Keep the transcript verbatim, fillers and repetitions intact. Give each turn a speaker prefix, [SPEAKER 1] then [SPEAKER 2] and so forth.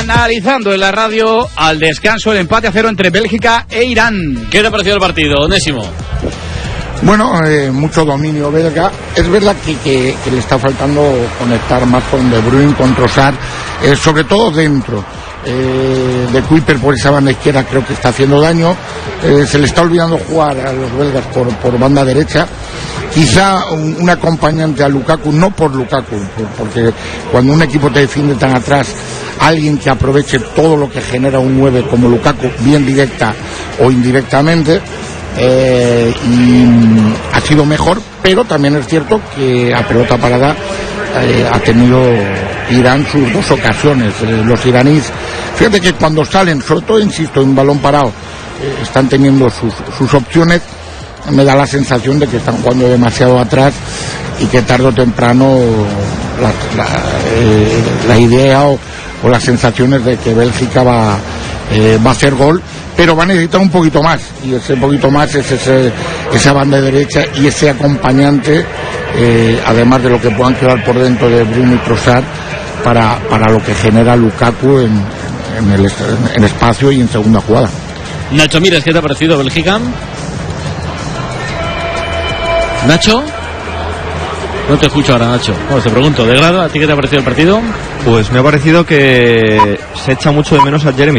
[SPEAKER 1] Analizando en la radio al descanso el empate a cero entre Bélgica e Irán.
[SPEAKER 2] ¿Qué te ha parecido el partido, Onésimo?
[SPEAKER 3] Bueno, eh, mucho dominio belga. Es verdad que, que, que le está faltando conectar más con De Bruyne, con Trossard, eh, sobre todo dentro. Eh, de Kuiper por esa banda izquierda creo que está haciendo daño. Eh, se le está olvidando jugar a los belgas por, por banda derecha. Quizá un, un acompañante a Lukaku, no por Lukaku, porque cuando un equipo te defiende tan atrás, alguien que aproveche todo lo que genera un nueve como Lukaku, bien directa o indirectamente, eh, y ha sido mejor, pero también es cierto que a pelota parada eh, ha tenido Irán sus dos ocasiones. Eh, los iraníes, fíjate que cuando salen, sobre todo, insisto, en balón parado, eh, están teniendo sus, sus opciones. Me da la sensación de que están jugando demasiado atrás y que tarde o temprano la, la, eh, la idea o, o las sensaciones de que Bélgica va, eh, va a hacer gol, pero va a necesitar un poquito más, y ese poquito más es ese, esa banda derecha y ese acompañante, eh, además de lo que puedan quedar por dentro de Bruno y Trossard, para, para lo que genera Lukaku en, en el en espacio y en segunda jugada.
[SPEAKER 2] Nacho Mires, ¿qué te ha parecido Bélgica? Nacho, no te escucho ahora, Nacho. Bueno, te pregunto, de grado, ¿a ti qué te ha parecido el partido?
[SPEAKER 4] Pues me ha parecido que se echa mucho de menos a Jeremy